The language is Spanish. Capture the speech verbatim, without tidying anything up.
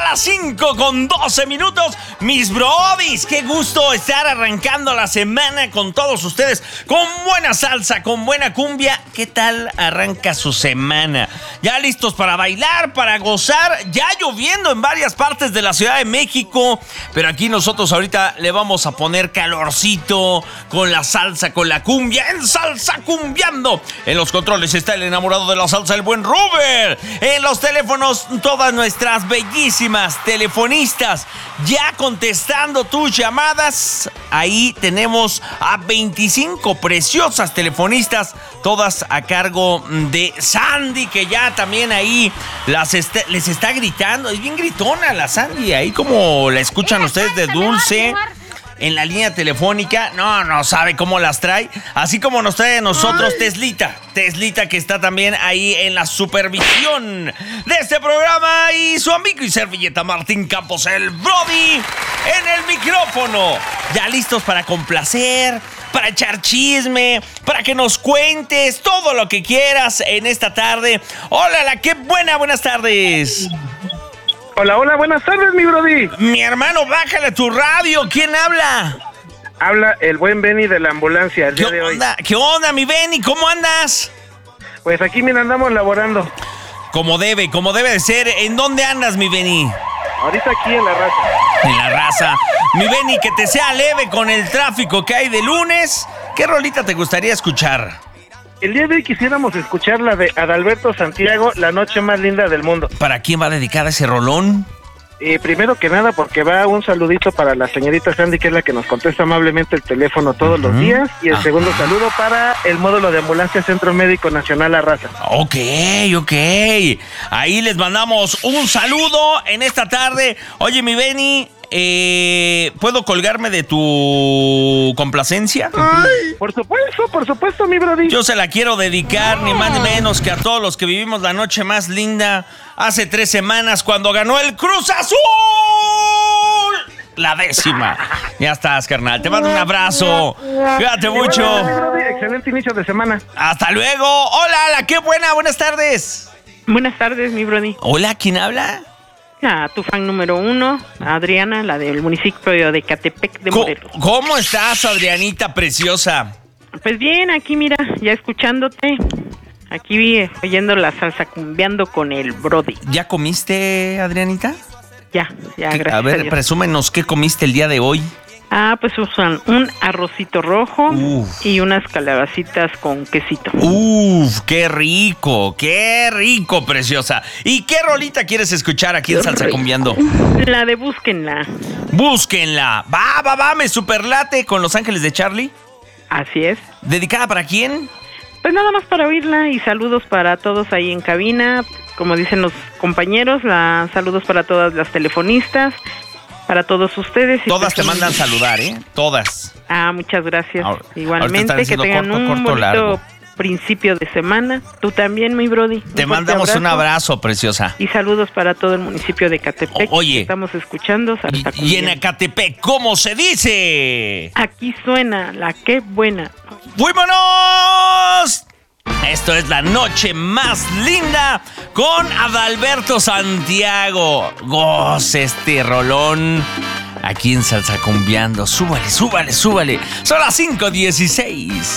las cinco con doce minutos. Mis brodis, qué gusto estar arrancando la semana con todos ustedes. Con buena salsa, con buena cumbia. ¿Qué tal arranca su semana? ¿Ya listos para bailar, para gozar? Ya lloviendo en varias partes de la Ciudad de México. Pero aquí nosotros ahorita le vamos a poner calorcito con la salsa, con la cumbia. En Salsa Cumbiando. En los controles está el enamorado de la salsa, el buen Robert. En los teléfonos, todas nuestras bellísimas telefonistas ya contestando tus llamadas. Ahí tenemos a veinticinco preciosas telefonistas, todas a cargo de Sandy, que ya también ahí las está, les está gritando. Es bien gritona la Sandy, ahí como la escuchan ustedes de dulce en la línea telefónica. No, no sabe cómo las trae. Así como nos trae a nosotros Teslita. Teslita, que está también ahí en la supervisión de este programa. Y su amigo y servilleta Martín Campos, el Brody, en el micrófono. Ya listos para complacer, para echar chisme, para que nos cuentes todo lo que quieras en esta tarde. Hola, la qué buena, buenas tardes. Hola, hola, buenas tardes, mi brody. Mi hermano, bájale tu radio. ¿Quién habla? Habla el buen Benny de la ambulancia el ¿Qué día de hoy. onda? ¿Qué onda, mi Benny? ¿Cómo andas? Pues aquí, mira, andamos laborando. Como debe, como debe de ser. ¿En dónde andas, mi Benny? Ahorita aquí en La Raza. En La Raza. Mi Benny, que te sea leve con el tráfico que hay de lunes. ¿Qué rolita te gustaría escuchar? El día de hoy quisiéramos escuchar la de Adalberto Santiago, La Noche Más Linda del Mundo. ¿Para quién va dedicada ese rolón? Eh, primero que nada, porque va un saludito para la señorita Sandy, que es la que nos contesta amablemente el teléfono todos uh-huh. los días. Y el uh-huh. segundo saludo para el módulo de ambulancia Centro Médico Nacional La Raza. Ok, ok. Ahí les mandamos un saludo en esta tarde. Oye, mi Benny, eh, ¿puedo colgarme de tu complacencia? Ay, por supuesto, por supuesto, mi brody. Yo se la quiero dedicar, ni más ni menos que a todos los que vivimos la noche más linda hace tres semanas cuando ganó el Cruz Azul. La décima. Ya estás, carnal. Te mando un abrazo. Cuídate mucho. Excelente inicio de semana. Hasta luego. Hola, la qué buena. Buenas tardes. Buenas tardes, mi brody. Hola, ¿quién habla? Ah, tu fan número uno, Adriana, la del municipio de Catepec de Morelos. ¿Cómo estás, Adrianita preciosa? Pues bien, aquí mira, ya escuchándote. Aquí vi, oyendo la salsa cumbiando con el Brody. ¿Ya comiste, Adrianita? Ya, ya, gracias a ver, a Dios. Presúmenos, ¿qué comiste el día de hoy? Ah, pues usan un arrocito rojo Uf. y unas calabacitas con quesito. Uf, qué rico, qué rico, preciosa. ¿Y qué rolita quieres escuchar aquí en Salsa Cumbiando? La de Búsquenla. Búsquenla. Va, va, va, me superlate con Los Ángeles de Charlie. Así es. ¿Dedicada para quién? Pues nada más para oírla y saludos para todos ahí en cabina. Como dicen los compañeros, la, saludos para todas las telefonistas, para todos ustedes. Todas te mandan saludar, ¿eh? Todas. Ah, muchas gracias. Ahora, Igualmente, que tengan corto, un corto, bonito largo. principio de semana. Tú también, mi brody. Te mandamos abrazo, un abrazo, preciosa. Y saludos para todo el municipio de Catepec. O, oye. Estamos escuchando Salsa Y, y en Ecatepec, ¿cómo se dice? Aquí suena la qué buena. ¡Fuímonos! Esto es La Noche Más Linda con Adalberto Santiago. Goce este rolón aquí en Salsa Cumbiando. Súbale, súbale, súbale. Son las cinco dieciséis.